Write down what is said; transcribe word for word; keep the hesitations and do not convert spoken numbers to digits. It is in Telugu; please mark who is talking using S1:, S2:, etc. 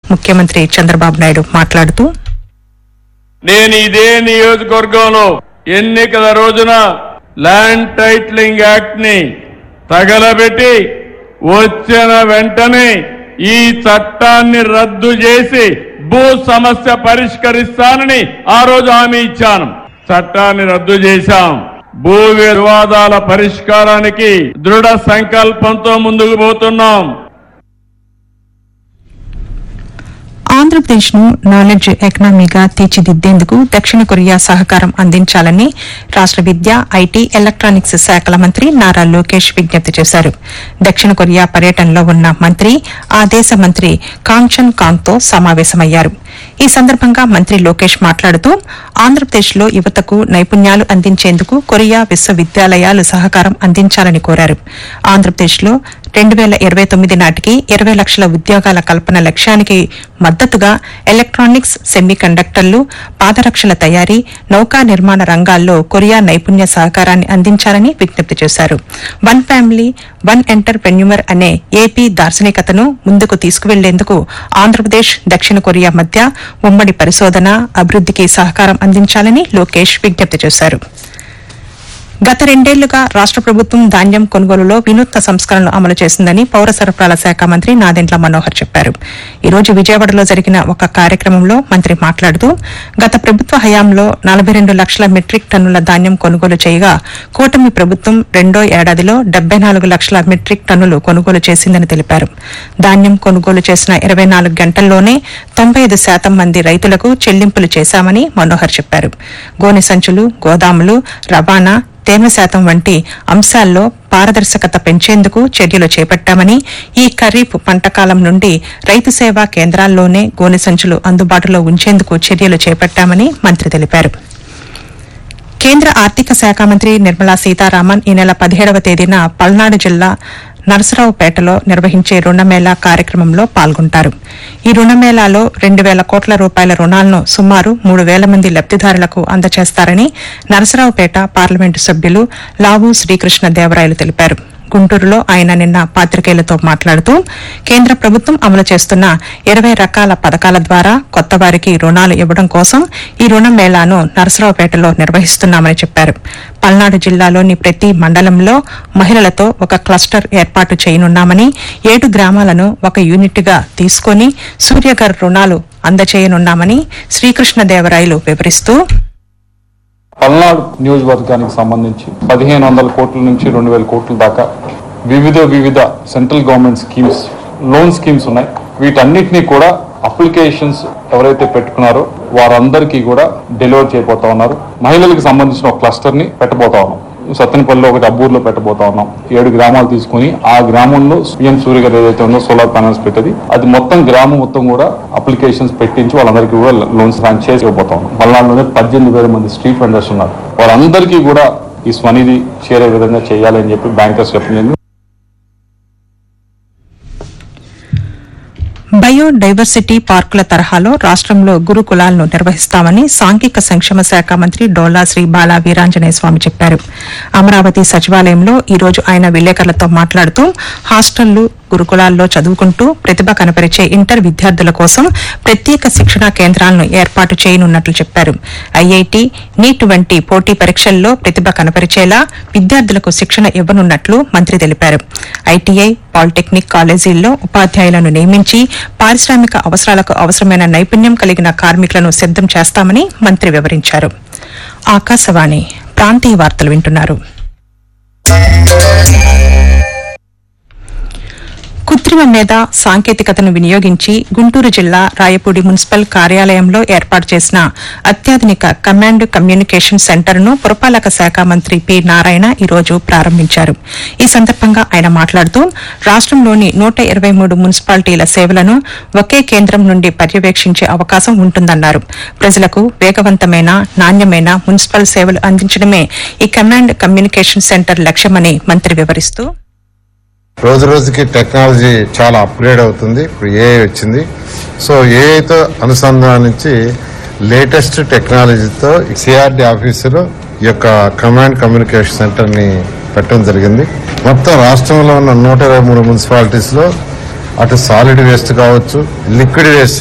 S1: ముఖ్యమంత్రి చంద్రబాబు నాయుడు మాట్లాడుతూ,
S2: నేను ఇదే నియోజకవర్గంలో ఎన్నికల రోజున ల్యాండ్ టైటిలింగ్ యాక్ట్ ని తగలబెట్టి వచ్చిన వెంటనే ఈ చట్టాన్ని రద్దు చేసి భూ సమస్య పరిష్కరిస్తానని ఆ రోజు హామీ ఇచ్చాను. చట్టాన్ని రద్దు చేశాం. భూ వివాదాల పరిష్కారానికి దృఢ సంకల్పంతో ముందుకు పోతున్నాం.
S1: ఆంధ్రప్రదేశ్ ను నాలెడ్జ్ ఎకనామీగా తీర్చిదిద్దేందుకు దక్షిణ కొరియా సహకారం అందించాలని రాష్ట విద్య, ఐటీ, ఎలక్ట్రానిక్స్ శాఖల మంత్రి నారా లోకేష్ విజ్ఞప్తి చేశారు. దక్షిణ కొరియా పర్యటనలో ఉన్న మంత్రి ఆ దేశ మంత్రి కాంగ్చన్ కాంగ్తో సమావేశమయ్యారు. ఈ సందర్భంగా మంత్రి లోకేష్ మాట్లాడుతూ, ఆంధ్రప్రదేశ్లో యువతకు నైపుణ్యాలు అందించేందుకు కొరియా విశ్వవిద్యాలయాలు సహకారం అందించాలని కోరారు. ఆంధ్రప్రదేశ్లో రెండు వేల ఇరవై తొమ్మిది నాటికి ఇరవై లక్షల ఉద్యోగాల కల్పన లక్ష్యానికి మద్దతుగా ఎలక్ట్రానిక్స్, సెమీ కండక్టర్లు, పాదరక్షల తయారీ, నౌకా నిర్మాణ రంగాల్లో కొరియా నైపుణ్య సహకారాన్ని అందించాలని విజ్ఞప్తి చేశారు. వన్ ఫ్యామిలీ వన్ ఎంటర్ప్రెన్యూర్ అనే ఏపీ దార్శనికతను ముందుకు తీసుకువెళ్లేందుకు ఆంధ్రప్రదేశ్, దక్షిణ కొరియా మధ్య ఉమ్మడి పరిశోధన, అభివృద్దికి సహకారం అందించాలని లోకేష్ విజ్ఞప్తి చేశారు. గత రెండేళ్లుగా రాష్ట ప్రభుత్వం ధాన్యం కొనుగోలులో వినూత్న సంస్కరణలు అమలు చేసిందని పౌర సరఫరాల శాఖ మంత్రి నాదెండ్ల మనోహర్ చెప్పారు. ఈ రోజు విజయవాడలో జరిగిన ఒక కార్యక్రమంలో మంత్రి మాట్లాడుతూ, గత ప్రభుత్వ హయాంలో నలభై రెండు లక్షల మెట్రిక్ టన్నుల ధాన్యం కొనుగోలు చేయగా కూటమి ప్రభుత్వం రెండో ఏడాదిలో డెబ్బై నాలుగు లక్షల మెట్రిక్ టన్నులు కొనుగోలు చేసిందని తెలిపారు. ధాన్యం కొనుగోలు చేసిన ఇరవై నాలుగు గంటల్లోనే తొంభై ఐదు శాతం మంది రైతులకు చెల్లింపులు చేశామని మనోహర్ చెప్పారు. గోనె సంచులు, గోదాములు, రవాణా, తేమ శాతం వంటి అంశాల్లో పారదర్శకత పెంచేందుకు చర్యలు చేపట్టామని, ఈ ఖరీఫ్ పంటకాలం నుండి రైతు సేవా కేంద్రాల్లోనే గోనె సంచులు అందుబాటులో ఉంచేందుకు చర్యలు చేపట్టామని మంత్రి తెలిపారు. కేంద్ర ఆర్థిక శాఖ మంత్రి నిర్మలా సీతారామన్ ఈ నెల పదిహేడవ తేదీన పల్నాడు జిల్లా నరసరావుపేటలో నిర్వహించే రుణమేళా కార్యక్రమంలో పాల్గొంటారు. ఈ రుణమేళాలో రెండు వేల కోట్ల రూపాయల రుణాలను సుమారు మూడు వేల మంది లబ్దిదారులకు అందజేస్తారని నరసరావుపేట పార్లమెంటు సభ్యులు లావు శ్రీకృష్ణదేవరాయలు తెలిపారు. గుంటూరులో ఆయన నిన్న పాతికేయులతో మాట్లాడుతూ, కేంద్ర ప్రభుత్వం అమలు చేస్తున్న ఇరవై రకాల పథకాల ద్వారా కొత్త వారికి రుణాలు ఇవ్వడం కోసం ఈ రుణ మేళాను నరసరావుపేటలో నిర్వహిస్తున్నామని చెప్పారు. పల్నాడు జిల్లాలోని ప్రతి మండలంలో మహిళలతో ఒక క్లస్టర్ ఏర్పాటు చేయనున్నామని, ఏడు గ్రామాలను ఒక యూనిట్గా తీసుకుని సూర్యఘర్ రుణాలు అందజేయనున్నామని శ్రీకృష్ణదేవరాయలు వివరిస్తూ,
S3: పల్నాడు నియోజకవర్గానికి సంబంధించి పదిహేను వందల కోట్ల నుంచి రెండు వేల కోట్ల దాకా వివిధ వివిధ central government schemes, loan schemes ఉన్నాయి. వీటన్నిటినీ కూడా అప్లికేషన్స్ ఎవరైతే పెట్టుకున్నారో వారందరికీ కూడా డెలివర్ చేయబోతా ఉన్నారు. మహిళలకు సంబంధించిన ఒక క్లస్టర్ ని పెట్టబోతా ఉన్నాం. సత్తెనపల్లిలో ఒకటి, అబ్బూరులో పెట్టబోతా ఉన్నాం. ఏడు గ్రామాలు తీసుకుని ఆ గ్రామంలో పిఎం సూర్య గారు ఏదైతే ఉందో సోలార్ ప్యానల్స్ పెట్టేది, అది మొత్తం గ్రామం మొత్తం కూడా అప్లికేషన్స్ పెట్టించి వాళ్ళందరికీ కూడా లోన్స్ లాంచ్ చేసి ఇవ్వబోతా ఉన్నాం. పల్నాడులోనే పద్దెనిమిది వేల మంది స్ట్రీట్ వెండర్స్ ఉన్నారు. వారందరికీ కూడా ఈ స్వనిధి చేరే విధంగా చేయాలని చెప్పి బ్యాంకర్స్ చెప్పింది.
S1: బయోడైవర్సిటీ పార్కుల తరహాలో రాష్టంలో గురుకులాలను నిర్వహిస్తామని సాంఘిక సంక్షేమ శాఖ మంత్రి డోలా శ్రీ బాలా వీరాంజనేయ స్వామి చెప్పారు. అమరావతి సచివాలయంలో ఈ రోజు ఆయన విలేకరులతో మాట్లాడుతూ, హాస్టళ్లు, గురుకులాల్లో చదువుకుంటూ ప్రతిభ కనపరిచే ఇంటర్ విద్యార్థుల కోసం ప్రత్యేక శిక్షణా కేంద్రాలను ఏర్పాటు చేయనున్నట్లు చెప్పారు. ఐఐటి, నీట్ వంటి పోటీ పరీక్షల్లో ప్రతిభ కనపరిచేలా విద్యార్థులకు శిక్షణ ఇవ్వనున్నట్లు మంత్రి తెలిపారు. ఐటీఐ, పాలిటెక్నిక్ కాలేజీల్లో ఉపాధ్యాయులను నియమించి పారిశ్రామిక అవసరాలకు అవసరమైన నైపుణ్యం కలిగిన కార్మికులను సిద్దం చేస్తామని మంత్రి వివరించారు. ఆకాశవాణి ప్రాంతీయ వార్తలు వింటున్నారు. కృత్రిమ మేధ సాంకేతికతను వినియోగించి గుంటూరు జిల్లా రాయపూడి మున్సిపల్ కార్యాలయంలో ఏర్పాటు చేసిన అత్యాధునిక కమాండ్ కమ్యూనికేషన్ సెంటర్ను పురపాలక శాఖ మంత్రి పి నారాయణ ఈ రోజు ప్రారంభించారు. ఈ సందర్భంగా ఆయన మాట్లాడుతూ, రాష్టంలోని నూట ఇరవై మూడు మున్సిపాలిటీల సేవలను ఒకే కేంద్రం నుండి పర్యవేక్షించే అవకాశం ఉంటుందన్నారు. ప్రజలకు వేగవంతమైన, నాణ్యమైన మున్సిపల్ సేవలు అందించడమే ఈ కమాండ్ కమ్యూనికేషన్ సెంటర్ లక్ష్యమని మంత్రి వివరిస్తూ,
S4: రోజు రోజుకి టెక్నాలజీ చాలా అప్గ్రేడ్ అవుతుంది. ఇప్పుడు ఏఐ వచ్చింది. సో ఏఐతో అనుసంధానించి లేటెస్ట్ టెక్నాలజీతో సిఆర్డి ఆఫీసులో ఈ యొక్క కమాండ్ కమ్యూనికేషన్ సెంటర్ ని పెట్టడం జరిగింది. మొత్తం రాష్ట్రంలో ఉన్న నూట ఇరవై మూడు మున్సిపాలిటీస్ లో అటు సాలిడ్ వేస్ట్ కావచ్చు, లిక్విడ్ వేస్ట్